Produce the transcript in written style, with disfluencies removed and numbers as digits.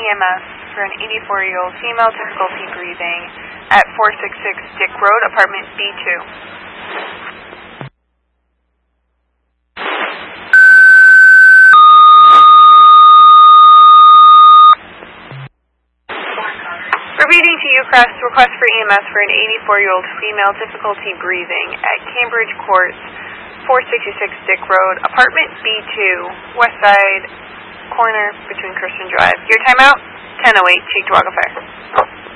EMS for an 84-year-old female, difficulty breathing, at 466 Dick Road, apartment B2. Repeating to UCREST, request for EMS for an 84-year-old female, difficulty breathing, at Cambridge Courts, 466 Dick Road, apartment B2, west side corner between Christian Drive. Your timeout, 10:08, Cheektowaga Fair.